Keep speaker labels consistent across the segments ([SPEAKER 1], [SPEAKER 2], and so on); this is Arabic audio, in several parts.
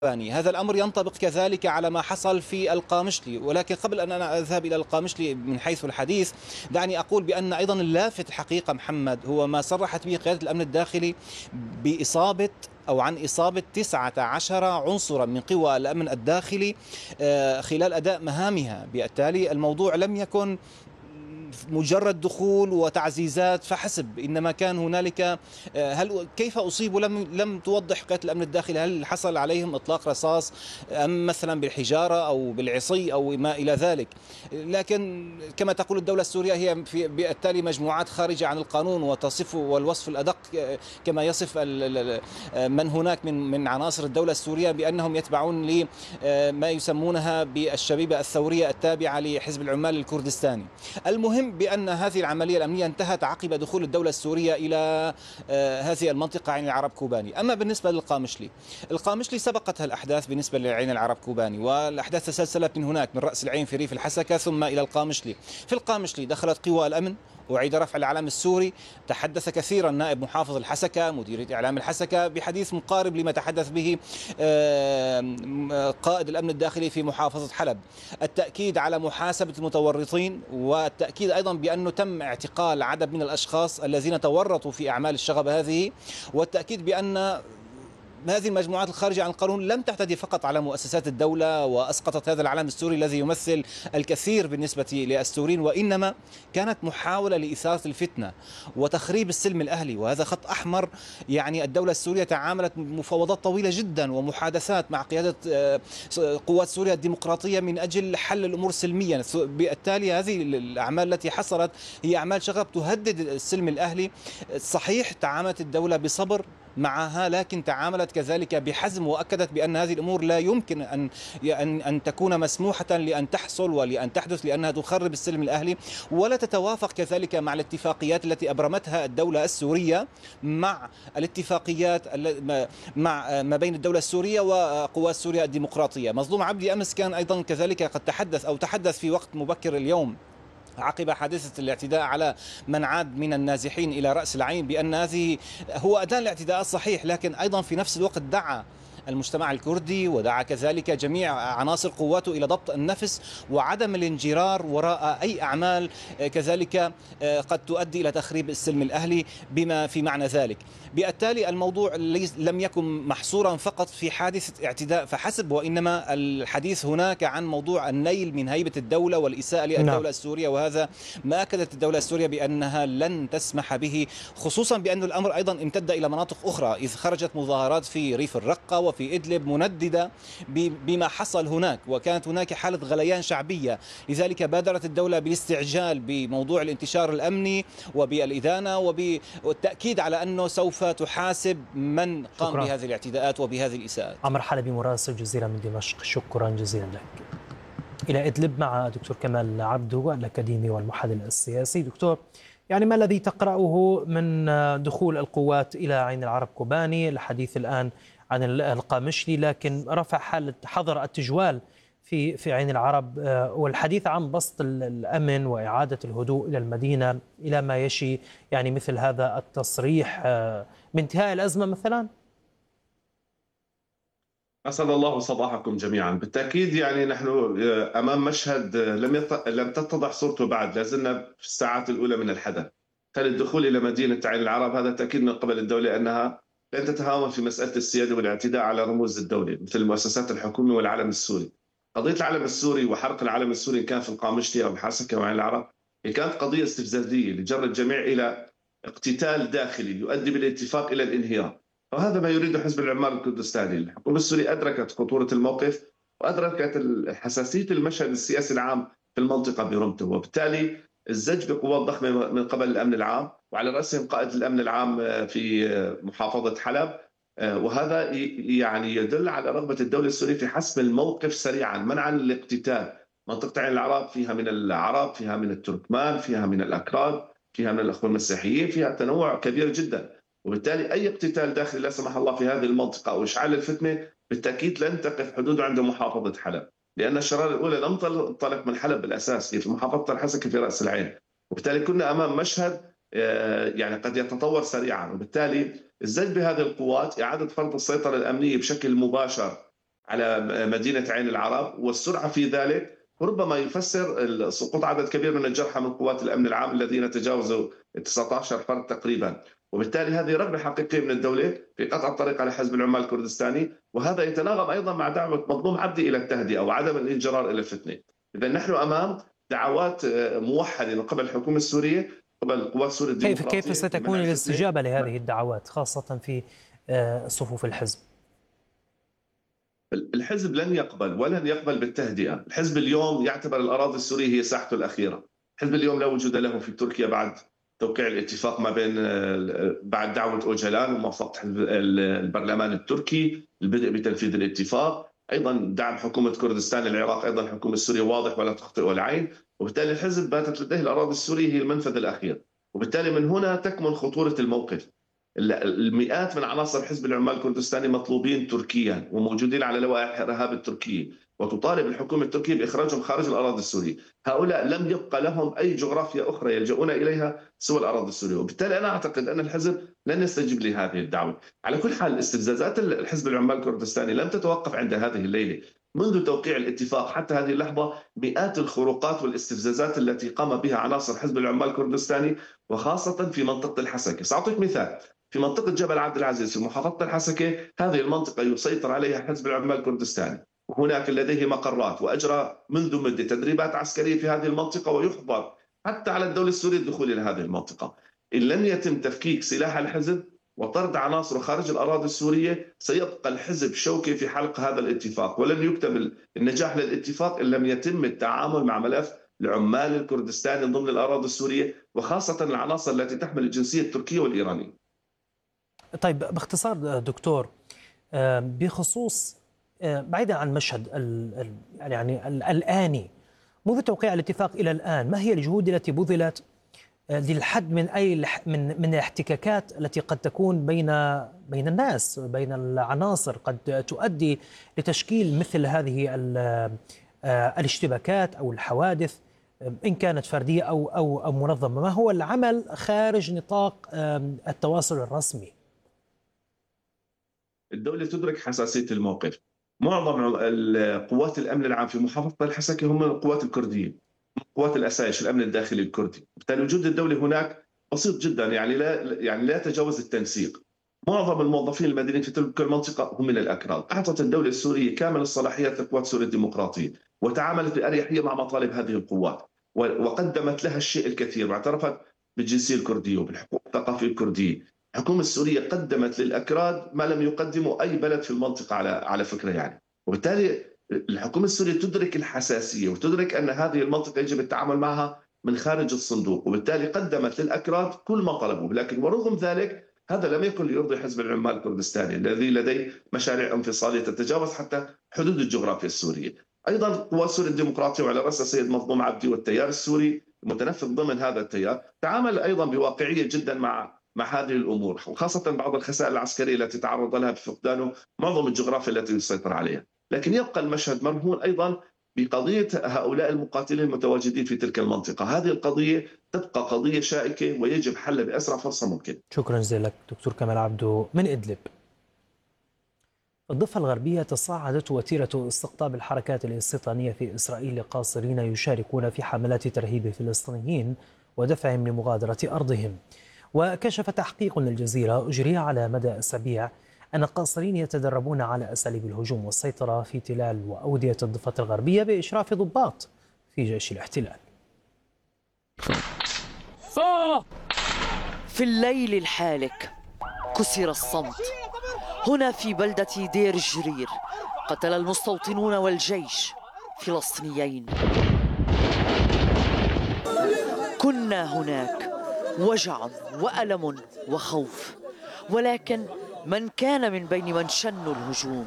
[SPEAKER 1] هذا الأمر ينطبق كذلك على ما حصل في القامشلي، ولكن قبل أن أنا أذهب إلى القامشلي من حيث الحديث، دعني أقول بأن أيضا اللافت الحقيقة محمد هو ما صرحت به قيادة الأمن الداخلي بإصابة أو عن إصابة 19 عنصرا من قوى الأمن الداخلي خلال أداء مهامها. بالتالي الموضوع لم يكن مجرد دخول وتعزيزات فحسب، انما كان هنالك هل كيف اصيبوا لم توضح قيادة الامن الداخلي. هل حصل عليهم اطلاق رصاص ام مثلا بالحجاره او بالعصي او ما الى ذلك؟ لكن كما تقول الدوله السوريه هي بالتالي مجموعات خارجه عن القانون، وتصف والوصف الادق كما يصف من هناك من عناصر الدوله السوريه بانهم يتبعون لما يسمونها بالشبيبه الثوريه التابعه لحزب العمال الكردستاني. المهم بأن هذه العملية الأمنية انتهت عقب دخول الدولة السورية إلى هذه المنطقة عين العرب كوباني. أما بالنسبة للقامشلي، القامشلي سبقتها الأحداث بالنسبة لعين العرب كوباني، والأحداث تسلسلت من هناك من رأس العين في ريف الحسكة ثم إلى القامشلي. في القامشلي دخلت قوى الأمن وعيد رفع العلم السوري. تحدث كثيرا نائب محافظ الحسكة مديرية إعلام الحسكة بحديث مقارب لما تحدث به قائد الأمن الداخلي في محافظة حلب. التأكيد على محاسبة المتورطين، والتأكيد أيضا بأنه تم اعتقال عدد من الأشخاص الذين تورطوا في أعمال الشغب هذه، والتأكيد بأن هذه المجموعات الخارجة عن القانون لم تعتدي فقط على مؤسسات الدولة وأسقطت هذا العلم السوري الذي يمثل الكثير بالنسبة للسوريين، وإنما كانت محاولة لإثارة الفتنة وتخريب السلم الأهلي، وهذا خط أحمر. يعني الدولة السورية تعاملت مفاوضات طويلة جدا ومحادثات مع قيادة قوات سوريا الديمقراطية من أجل حل الأمور سلميا. بالتالي هذه الأعمال التي حصلت هي أعمال شغب تهدد السلم الأهلي. صحيح تعاملت الدولة بصبر معها، لكن تعاملت كذلك بحزم، وأكدت بأن هذه الأمور لا يمكن أن تكون مسموحة لأن تحصل ولأن تحدث، لأنها تخرب السلم الأهلي ولا تتوافق كذلك مع الاتفاقيات التي أبرمتها الدولة السورية مع الاتفاقيات مع ما بين الدولة السورية وقوات سوريا الديمقراطية. مظلوم عبدي أمس كان أيضا كذلك قد تحدث في وقت مبكر اليوم عقب حادثة الاعتداء على من عاد من النازحين إلى رأس العين بأن هذه هو أدان الاعتداء الصحيح، لكن أيضا في نفس الوقت دعا المجتمع الكردي ودعا كذلك جميع عناصر قواته إلى ضبط النفس وعدم الانجرار وراء أي أعمال كذلك قد تؤدي إلى تخريب السلم الأهلي بما في معنى ذلك. بالتالي الموضوع لم يكن محصورا فقط في حادثة اعتداء فحسب، وإنما الحديث هناك عن موضوع النيل من هيبة الدولة والإساءة للدولة السورية، وهذا ما أكدت الدولة السورية بأنها لن تسمح به، خصوصا بأن الأمر أيضا امتد إلى مناطق أخرى، إذ خرجت مظاهرات في ريف الرقة وفي إدلب منددة بما حصل هناك، وكانت هناك حالة غليان شعبية. لذلك بادرت الدولة بالاستعجال بموضوع الانتشار الأمني وبالإدانة والتأكيد على أنه سوف تحاسب من قام بهذه الاعتداءات وبهذه الإساءات.
[SPEAKER 2] عمر حلبي مراسل الجزيرة من دمشق، شكرا جزيلا لك. إلى إدلب مع دكتور كمال عبده الأكاديمي والمحلل السياسي. دكتور، يعني ما الذي تقرأه من دخول القوات إلى عين العرب كوباني؟ الحديث الآن عن القامشلي، لكن رفع حالة حظر التجوال في عين العرب، والحديث عن بسط الأمن وإعادة الهدوء إلى المدينة، إلى ما يشي يعني مثل هذا التصريح بانتهاء الأزمة مثلا؟
[SPEAKER 3] أسعد الله صباحكم جميعا. بالتأكيد يعني نحن أمام مشهد لم تتضح صورته بعد، لازلنا في الساعات الأولى من الحدث. فالدخول إلى مدينة عين العرب هذا تأكيد من قبل الدولة أنها لن تتهاون في مسألة السيادة والاعتداء على رموز الدولة مثل المؤسسات الحكومية والعلم السوري. قضية العلم السوري وحرق العلم السوري إن كان في القامشلي أو الحسكة وعين العرب هي كانت قضية استفزازية لجر الجميع إلى اقتتال داخلي يؤدي بالاتفاق إلى الانهيار، وهذا ما يريده حزب العمال الكردستاني. الحكومة السورية أدركت خطورة الموقف وأدركت حساسية المشهد السياسي العام في المنطقة برمته، وبالتالي الزج بقوات ضخمة من قبل الأمن العام، وعلى رأسهم قائد الأمن العام في محافظة حلب. وهذا يعني يدل على رغبة الدولة السورية في حسم الموقف سريعا منعا للاقتتال. منطقة عين العرب فيها من العرب، فيها من التركمان، فيها من الأكراد، فيها من الأخوة المسيحيين، فيها تنوع كبير جدا، وبالتالي أي اقتتال داخلي لا سمح الله في هذه المنطقة أو إشعال الفتنة بالتأكيد لن تقف حدوده عند محافظة حلب، لأن الشرارة الأولى لم تنطلق من حلب بالأساس، هي في محافظة الحسكة في رأس العين. وبالتالي كنا أمام مشهد يعني قد يتطور سريعا، وبالتالي الزج بهذه القوات إعادة فرض السيطرة الأمنية بشكل مباشر على مدينة عين العرب، والسرعة في ذلك ربما يفسر سقوط عدد كبير من الجرحى من قوات الأمن العام الذين تجاوزوا 19 فرد تقريبا. وبالتالي هذه رغبة حقيقية من الدولة في قطع الطريق على حزب العمال الكردستاني، وهذا يتناغم أيضا مع دعوة مظلوم عبدي إلى التهدئة وعدم الانجرار إلى الفتنة. إذا نحن أمام دعوات موحدة من قبل الحكومة السورية، قبل القوات السورية الديمقراطية.
[SPEAKER 2] كيف ستكون الاستجابة لهذه الدعوات خاصة في صفوف الحزب؟
[SPEAKER 3] الحزب لن يقبل ولن يقبل بالتهدئة. الحزب اليوم يعتبر الأراضي السورية هي ساحته الأخيرة. الحزب اليوم لا وجود له في تركيا بعد توقيع الاتفاق ما بين بعد دعوة أوجلان وموافقة البرلمان التركي البدء بتنفيذ الاتفاق، أيضا دعم حكومة كردستان العراق، أيضا الحكومة السورية واضح ولا تخطئ العين. وبالتالي الحزب باتت لديه الأراضي السورية هي المنفذ الأخير، وبالتالي من هنا تكمن خطورة الموقف. المئات من عناصر حزب العمال الكردستاني مطلوبين تركيا وموجودين على لوائح الإرهاب التركية، وتطالب الحكومة التركية بإخراجهم خارج الأراضي السورية. هؤلاء لم يبقى لهم أي جغرافيا أخرى يلجؤون إليها سوى الأراضي السورية، وبالتالي أنا أعتقد أن الحزب لن يستجيب لهذه الدعوة. على كل حال استفزازات الحزب العمال الكردستاني لم تتوقف عند هذه الليلة. منذ توقيع الاتفاق حتى هذه اللحظة مئات الخروقات والاستفزازات التي قام بها عناصر حزب العمال الكردستاني، وخاصة في منطقة الحسكة. سأعطيك مثال. في منطقة جبل عبد العزيز في محافظة الحسكة، هذه المنطقة يسيطر عليها حزب العمال الكردستاني، وهناك لديه مقرات وأجرى منذ مدة تدريبات عسكرية في هذه المنطقة، ويحظر حتى على الدولة السورية الدخول إلى هذه المنطقة. إن لم يتم تفكيك سلاح الحزب وطرد عناصره خارج الأراضي السورية، سيبقى الحزب شوكة في حلق هذا الاتفاق، ولن يكتمل النجاح للاتفاق إن لم يتم التعامل مع ملف العمال الكردستاني ضمن الأراضي السورية، وخاصة العناصر التي تحمل الجنسية التركية والإيرانية.
[SPEAKER 2] طيب باختصار دكتور، بخصوص بعيدا عن مشهد يعني الآني منذ توقيع الاتفاق إلى الآن، ما هي الجهود التي بذلت للحد من الاحتكاكات التي قد تكون بين الناس، بين العناصر، قد تؤدي لتشكيل مثل هذه الاشتباكات أو الحوادث إن كانت فردية أو منظمة؟ ما هو العمل خارج نطاق التواصل الرسمي؟
[SPEAKER 3] الدولة تدرك حساسية الموقف. معظم قوات الأمن العام في محافظة الحسكة هم القوات الكردية، قوات الأسايش الأمن الداخلي الكردي. بالتالي وجود الدولة هناك بسيط جدا، يعني لا يتجاوز التنسيق. معظم الموظفين المدنيين في تلك المنطقة هم من الأكراد. أعطت الدولة السورية كامل الصلاحيات لقوات سوريا الديمقراطية، وتعاملت بأريحية مع مطالب هذه القوات، وقدمت لها الشيء الكثير، واعترفت بالجنسية الكردية وبالحقوق الثقافية الكردية. الحكومة السورية قدمت للأكراد ما لم يقدمه أي بلد في المنطقة على فكرة يعني. وبالتالي الحكومة السورية تدرك الحساسية وتدرك أن هذه المنطقة يجب التعامل معها من خارج الصندوق، وبالتالي قدمت للأكراد كل ما طلبوه. لكن ورغم ذلك هذا لم يكن ليرضي حزب العمال الكردستاني الذي لديه مشاريع انفصالية تتجاوز حتى حدود الجغرافيا السورية. أيضا قوات سوريا الديمقراطية وعلى رأس السيد مظلوم عبدي والتيار السوري المتنفذ ضمن هذا التيار تعامل أيضا بواقعية جدا مع هذه الأمور، وخاصة بعض الخسائر العسكرية التي تعرض لها بفقدانه معظم الجغرافيا التي يسيطر عليها. لكن يبقى المشهد مرهون أيضا بقضية هؤلاء المقاتلين المتواجدين في تلك المنطقة. هذه القضية تبقى قضية شائكة ويجب حلها بأسرع فرصة ممكن.
[SPEAKER 2] شكرا جزيلا لك دكتور كمال عبدو من إدلب. الضفة الغربية تصاعدت وتيرة استقطاب الحركات الاستيطانية في إسرائيل لقاصرين يشاركون في حملات ترهيب الفلسطينيين ودفعهم لمغادرة أرضهم. وكشف تحقيق للجزيرة أجري على مدى أسابيع أن القاصرين يتدربون على أساليب الهجوم والسيطرة في تلال وأودية الضفة الغربية بإشراف ضباط في جيش الاحتلال.
[SPEAKER 4] في الليل الحالك كسر الصمت هنا في بلدة دير الجرير. قتل المستوطنون والجيش فلسطينيين. كنا هناك وجع وألم وخوف، ولكن من كان من بين من شنوا الهجوم؟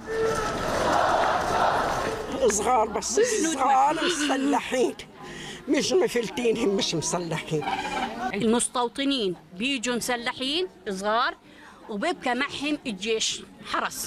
[SPEAKER 5] صغار، بس صغار مسلحين، مش مفلتين، هم مش مسلحين.
[SPEAKER 6] المستوطنين بيجوا مسلحين صغار وبيبقى معهم الجيش حرس.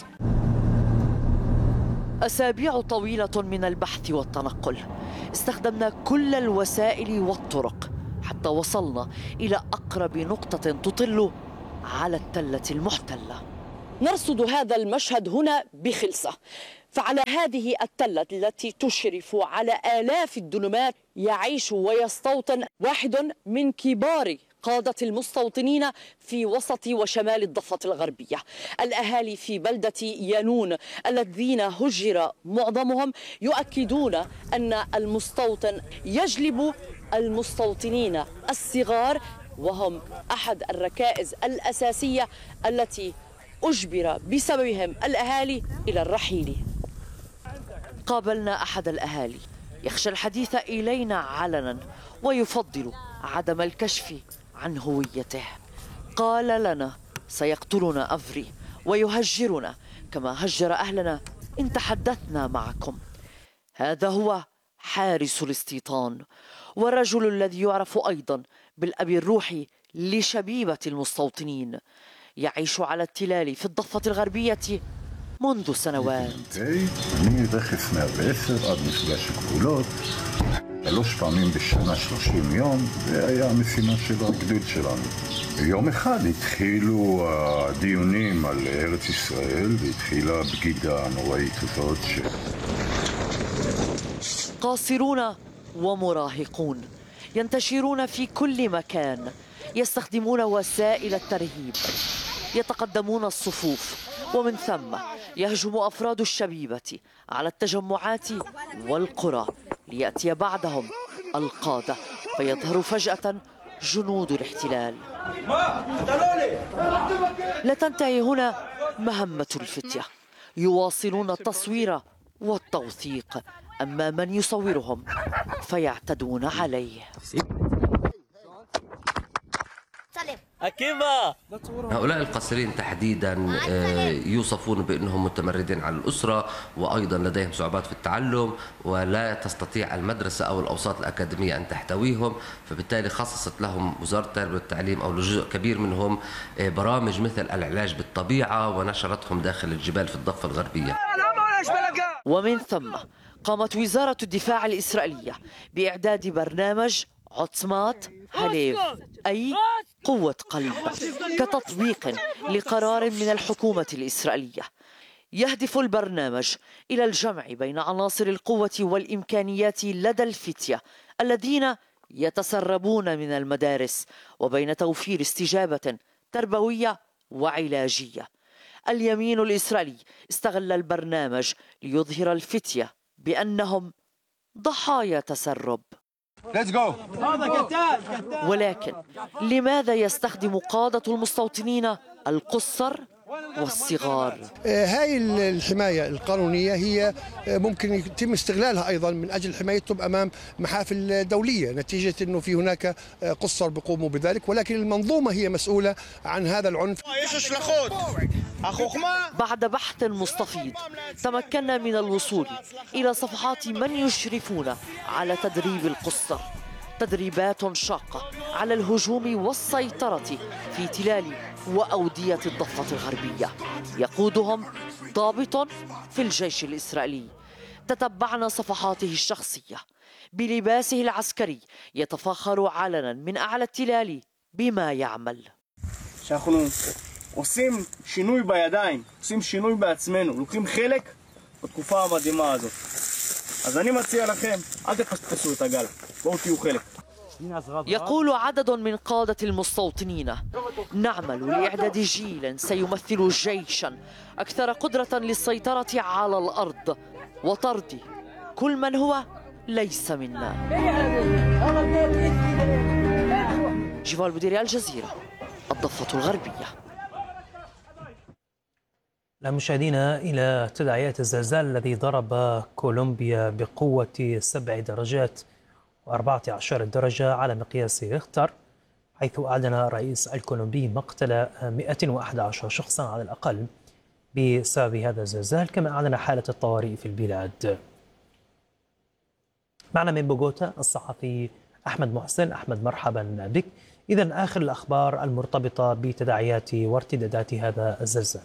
[SPEAKER 4] أسابيع طويلة من البحث والتنقل، استخدمنا كل الوسائل والطرق حتى وصلنا إلى أقرب نقطة تطل على التلة المحتلة.
[SPEAKER 7] نرصد هذا المشهد هنا بخلصة
[SPEAKER 4] فعلى هذه التلة التي تشرف على آلاف الدنومات يعيش ويستوطن واحد من كبار قادة المستوطنين في وسط وشمال الضفة الغربية. الأهالي في بلدة يانون الذين هجر معظمهم يؤكدون أن المستوطن يجلب المستوطنين الصغار، وهم أحد الركائز الأساسية التي أجبر بسببهم الأهالي إلى الرحيل. قابلنا أحد الأهالي يخشى الحديث إلينا علنا ويفضل عدم الكشف عن هويته. قال لنا سيقتلنا أفري ويهجرنا كما هجر أهلنا إن تحدثنا معكم. هذا هو حارس الاستيطان والرجل الذي يعرف أيضا بالأب الروحي لشبيبة المستوطنين، يعيش على التلال في الضفة الغربية منذ سنوات.
[SPEAKER 7] אני רכס 110 עד מפגש גבולות, 3 פעמים בשנה 30 יום, זה היה המשימה של הגדוד שלנו. יום אחד התחילו הדיונים על ארץ ישראל והתחילה הבגידה הנוראית הזאת
[SPEAKER 4] قاصرون ومراهقون ينتشرون في كل مكان، يستخدمون وسائل الترهيب، يتقدمون الصفوف، ومن ثم يهجم أفراد الشبيبة على التجمعات والقرى ليأتي بعدهم القادة فيظهر فجأة جنود الاحتلال. لا تنتهي هنا مهمة الفتية، يواصلون التصوير والتوثيق، أما من يصورهم فيعتدون عليه.
[SPEAKER 8] هؤلاء القاصرين تحديدا يوصفون بأنهم متمردين على الأسرة، وأيضا لديهم صعوبات في التعلم، ولا تستطيع المدرسة أو الأوساط الأكاديمية أن تحتويهم، فبالتالي خصصت لهم وزارة التربية والتعليم أو لجزء كبير منهم برامج مثل العلاج بالطبيعة، ونشرتهم داخل الجبال في الضفة الغربية.
[SPEAKER 4] ومن ثم قامت وزارة الدفاع الإسرائيلية بإعداد برنامج عطمات هليف، أي قوة قلب، كتطبيق لقرار من الحكومة الإسرائيلية. يهدف البرنامج إلى الجمع بين عناصر القوة والإمكانيات لدى الفتية الذين يتسربون من المدارس، وبين توفير استجابة تربوية وعلاجية. اليمين الإسرائيلي استغل البرنامج ليظهر الفتية بأنهم ضحايا تسرب. ولكن لماذا يستخدم قادة المستوطنين القُصّر والصغار؟
[SPEAKER 9] هاي الحماية القانونية هي ممكن يتم استغلالها أيضا من أجل حمايتهم أمام محافل دولية، نتيجة أنه في هناك قُصّر بيقوموا بذلك، ولكن المنظومة هي مسؤولة عن هذا العنف.
[SPEAKER 4] بعد بحث مستفيض تمكنا من الوصول إلى صفحات من يشرفون على تدريب القُصّر، تدريبات شاقة على الهجوم والسيطرة في تلال وأودية الضفة الغربية، يقودهم ضابط في الجيش الإسرائيلي. تتبعنا صفحاته الشخصية بلباسه العسكري، يتفاخر علنا من أعلى التلال بما يعمل.
[SPEAKER 10] שאנחנו עושים שינוי בידיים, עושים שינוי בעצמנו, לוקחים חלק בתקופה המדהימה הזאת. אז אני מציע לכם, אל תפספסו את הגל, בואו תהיו חלק.
[SPEAKER 4] يقول عدد من قادة المستوطنين: نعمل لإعداد جيل سيمثل جيشا أكثر قدرة للسيطرة على الأرض وطرد كل من هو ليس منا. جيفال بوديري، الجزيرة، الضفة الغربية.
[SPEAKER 2] مشاهدينا، إلى تداعيات الزلزال الذي ضرب كولومبيا بقوة 7 درجات و14 درجة على مقياس ريختر، حيث أعلن الرئيس الكولومبي مقتل 111 شخصا على الأقل بسبب هذا الزلزال، كما أعلن حالة الطوارئ في البلاد. معنا من بوغوتا الصحفي أحمد محسن. أحمد، مرحبا بك. إذن آخر الأخبار المرتبطة بتداعيات وارتدادات هذا الزلزال.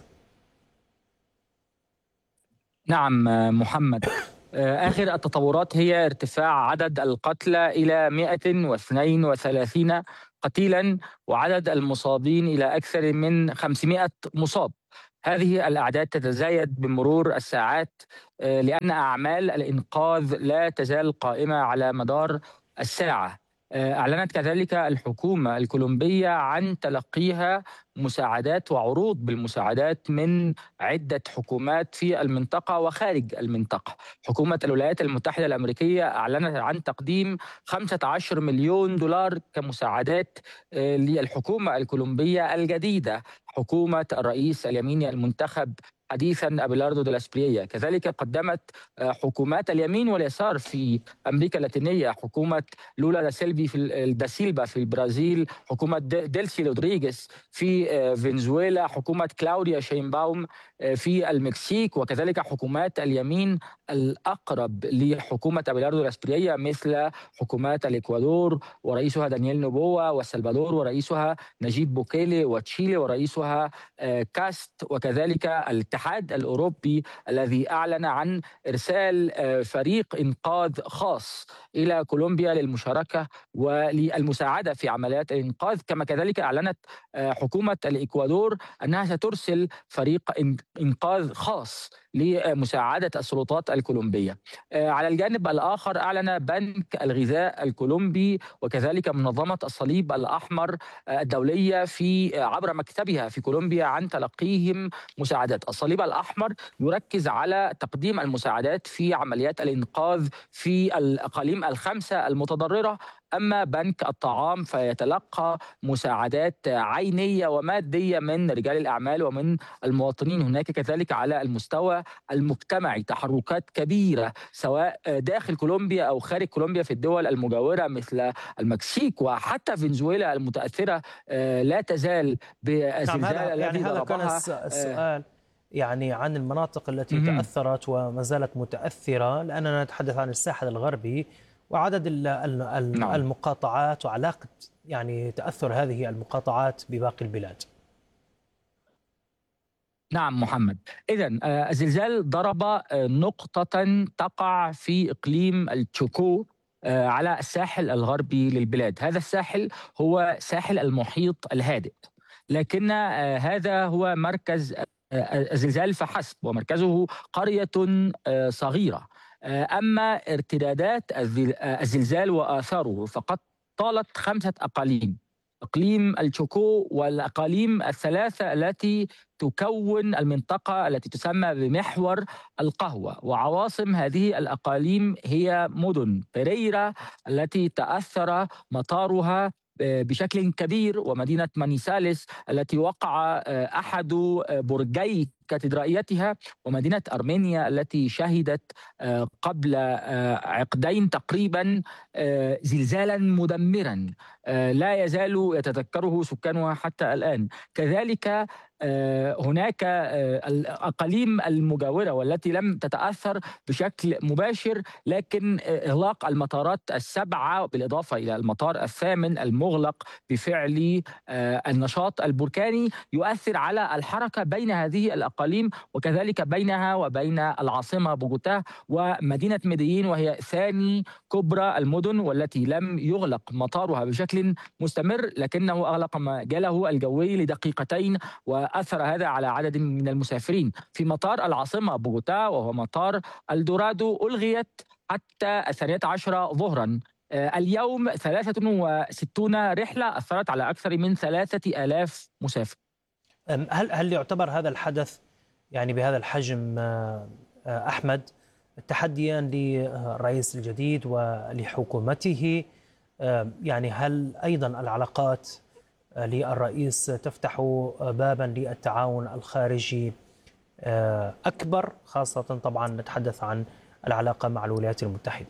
[SPEAKER 11] نعم محمد، آخر التطورات هي ارتفاع عدد القتلى إلى 132 قتيلا، وعدد المصابين إلى أكثر من 500 مصاب. هذه الأعداد تتزايد بمرور الساعات لأن أعمال الإنقاذ لا تزال قائمة على مدار الساعة. أعلنت كذلك الحكومة الكولومبية عن تلقيها مساعدات وعروض بالمساعدات من عدة حكومات في المنطقة وخارج المنطقة. حكومة الولايات المتحدة الأمريكية أعلنت عن تقديم 15 مليون دولار كمساعدات للحكومة الكولومبية الجديدة، حكومة الرئيس اليميني المنتخب حديثا أبيلاردو دي لاسبريا. كذلك قدمت حكومات اليمين واليسار في أمريكا اللاتينية، حكومة لولا دا سيلفا في البرازيل، حكومة ديلسي رودريغيز في فنزويلا، حكومة كلاوديا شينباوم في المكسيك، وكذلك حكومات اليمين الأقرب لحكومة أبيلاردو دي لاسبريا مثل حكومات الإكوادور ورئيسها دانييل نوبوا، والسلفادور ورئيسها نجيب بوكيلي، وتشيلي ورئيسها كاست، وكذلك الاتحاد الأوروبي الذي أعلن عن إرسال فريق إنقاذ خاص إلى كولومبيا للمشاركة وللمساعدة في عمليات الإنقاذ. كما كذلك أعلنت حكومة الإكوادور أنها سترسل فريق إنقاذ خاص لمساعدة السلطات الكولومبية. على الجانب الآخر أعلن بنك الغذاء الكولومبي وكذلك منظمة الصليب الأحمر الدولية عبر مكتبها في كولومبيا عن تلقيهم مساعدات. الصليب الأحمر يركز على تقديم المساعدات في عمليات الإنقاذ في الأقاليم الخمسة المتضررة، أما بنك الطعام فيتلقى مساعدات عينية ومادية من رجال الأعمال ومن المواطنين. هناك كذلك على المستوى المجتمعي تحركات كبيرة سواء داخل كولومبيا أو خارج كولومبيا في الدول المجاورة مثل المكسيك وحتى فنزويلا المتأثرة لا تزال بالزلزال الذي
[SPEAKER 2] هذا كان السؤال يعني عن المناطق التي تأثرت وما زالت متأثرة، لأننا نتحدث عن الساحل الغربي وعدد المقاطعات وعلاقة يعني تأثر هذه المقاطعات بباقي البلاد.
[SPEAKER 11] نعم محمد، إذن الزلزال ضرب نقطة تقع في إقليم التشوكو على الساحل الغربي للبلاد. هذا الساحل هو ساحل المحيط الهادئ، لكن هذا هو مركز الزلزال فحسب، ومركزه قرية صغيرة. أما ارتدادات الزلزال وآثاره فقد طالت 5 أقاليم: إقليم التشوكو والأقاليم الثلاثة التي تكون المنطقة التي تسمى بمحور القهوة. وعواصم هذه الأقاليم هي مدن بيريرا التي تأثر مطارها بشكل كبير، ومدينة مانيسالس التي وقع أحد برجي كاتدرائيتها، ومدينة أرمينيا التي شهدت قبل عقدين تقريبا زلزالا مدمرا لا يزال يتذكره سكانها حتى الآن. كذلك هناك الأقاليم المجاورة والتي لم تتأثر بشكل مباشر، لكن إغلاق المطارات ال7 بالإضافة إلى المطار الثامن المغلق بفعل النشاط البركاني يؤثر على الحركة بين هذه الأقاليم وكذلك بينها وبين العاصمة بوغوتا ومدينة ميديين، وهي ثاني كبرى المدن والتي لم يغلق مطارها بشكل مستمر، لكنه أغلق مجاله الجوي لدقيقتين وأثر هذا على عدد من المسافرين. في مطار العاصمة بوغوتا وهو مطار الدورادو ألغيت حتى 12 ظهرا. اليوم 63 رحلة أثرت على أكثر من 3000 مسافر.
[SPEAKER 2] هل يعتبر هذا الحدث يعني بهذا الحجم أحمد تحديا للرئيس الجديد ولحكومته؟ يعني هل أيضا العلاقات للرئيس تفتح بابا للتعاون الخارجي أكبر، خاصة طبعا نتحدث عن العلاقة مع الولايات المتحدة؟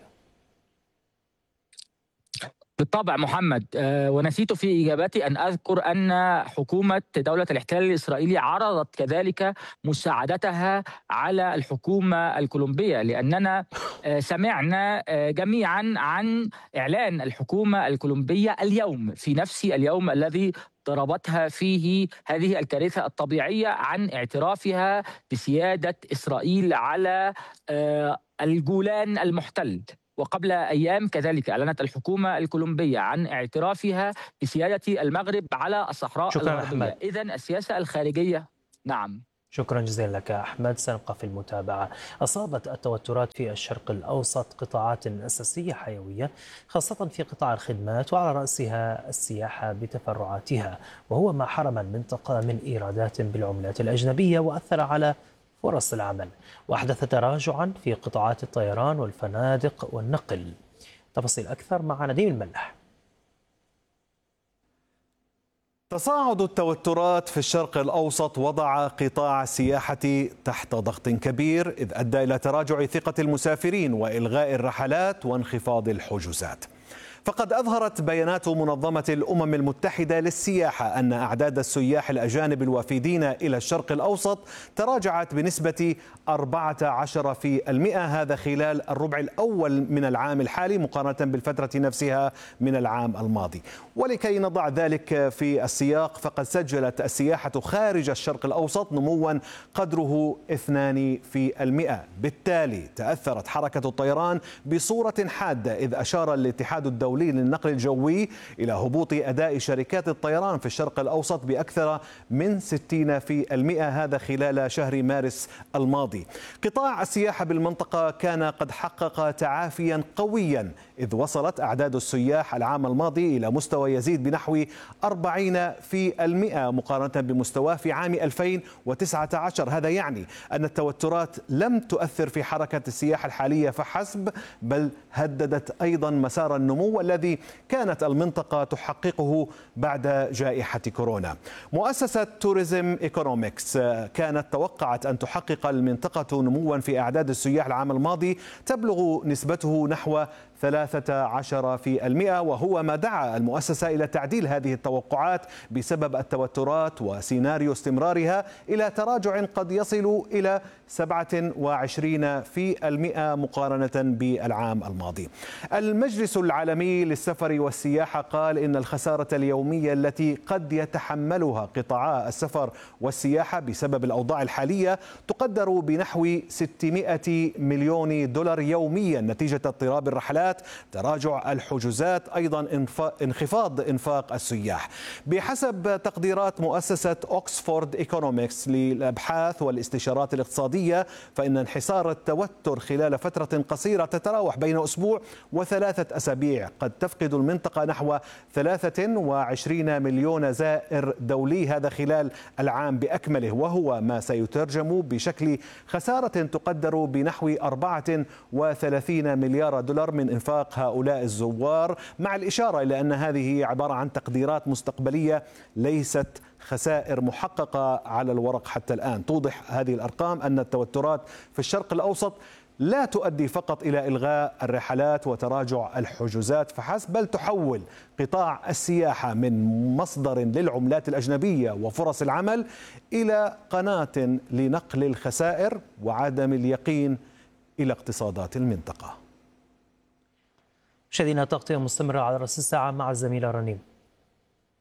[SPEAKER 11] بالطبع محمد، ونسيت في إجابتي أن أذكر أن حكومة دولة الاحتلال الإسرائيلي عرضت كذلك مساعدتها على الحكومة الكولومبية، لأننا سمعنا جميعا عن إعلان الحكومة الكولومبية اليوم في نفس اليوم الذي ضربتها فيه هذه الكارثة الطبيعية عن اعترافها بسيادة إسرائيل على الجولان المحتل. وقبل أيام كذلك أعلنت الحكومة الكولومبية عن اعترافها بسيادة المغرب على الصحراء الغربية. إذن السياسة الخارجية نعم.
[SPEAKER 2] شكرا جزيلا لك أحمد. سنبقى في المتابعة. أصابت التوترات في الشرق الأوسط قطاعات أساسية حيوية، خاصة في قطاع الخدمات وعلى رأسها السياحة بتفرعاتها، وهو ما حرم المنطقة من إيرادات بالعملات الأجنبية وأثر على فرص العمل، وأحدث تراجعا في قطاعات الطيران والفنادق والنقل. تفاصيل أكثر مع نديم الملاح.
[SPEAKER 12] تصاعد التوترات في الشرق الأوسط وضع قطاع السياحة تحت ضغط كبير، إذ أدى إلى تراجع ثقة المسافرين وإلغاء الرحلات وانخفاض الحجوزات. فقد أظهرت بيانات منظمة الأمم المتحدة للسياحة أن أعداد السياح الأجانب الوافدين إلى الشرق الأوسط تراجعت بنسبة 14%، هذا خلال الربع الأول من العام الحالي مقارنة بالفترة نفسها من العام الماضي. ولكي نضع ذلك في السياق، فقد سجلت السياحة خارج الشرق الأوسط نموا قدره 2%. بالتالي تأثرت حركة الطيران بصورة حادة، إذ أشار الاتحاد الدولي للنقل الجوي إلى هبوط أداء شركات الطيران في الشرق الأوسط بأكثر من 60%، هذا خلال شهر مارس الماضي. قطاع السياحة بالمنطقة كان قد حقق تعافيا قويا، إذ وصلت أعداد السياح العام الماضي إلى مستوى يزيد بنحو 40% مقارنة بمستواه في عام 2019. هذا يعني أن التوترات لم تؤثر في حركة السياحة الحالية فحسب، بل هددت أيضا مسار النمو الذي كانت المنطقة تحققه بعد جائحة كورونا. مؤسسة توريزم ايكونومكس كانت توقعت أن تحقق المنطقة نموا في أعداد السياح العام الماضي تبلغ نسبته نحو 13%، وهو ما دعا المؤسسة إلى تعديل هذه التوقعات بسبب التوترات وسيناريو استمرارها إلى تراجع قد يصل إلى 27% مقارنة بالعام الماضي. المجلس العالمي للسفر والسياحة قال إن الخسارة اليومية التي قد يتحملها قطاعا السفر والسياحة بسبب الأوضاع الحالية تقدر بنحو 600 مليون دولار يوميا، نتيجة اضطراب الرحلات، تراجع الحجوزات، أيضا انخفاض إنفاق السياح. بحسب تقديرات مؤسسة أوكسفورد ايكونومكس للأبحاث والاستشارات الاقتصادية، فإن انحسار التوتر خلال فترة قصيرة تتراوح بين أسبوع و3 أسابيع قد تفقد المنطقة نحو 23 مليون زائر دولي، هذا خلال العام بأكمله، وهو ما سيترجم بشكل خسارة تقدر بنحو 34 مليار دولار من إنفاق هؤلاء الزوار، مع الإشارة إلى أن هذه عبارة عن تقديرات مستقبلية ليست خسائر محققة على الورق حتى الآن. توضح هذه الأرقام أن التوترات في الشرق الأوسط لا تؤدي فقط إلى إلغاء الرحلات وتراجع الحجوزات فحسب، بل تحول قطاع السياحة من مصدر للعملات الأجنبية وفرص العمل إلى قناة لنقل الخسائر وعدم اليقين إلى اقتصادات المنطقة.
[SPEAKER 2] مشاهدينا، تغطية مستمرة على رأس الساعة مع الزميلة رنيم.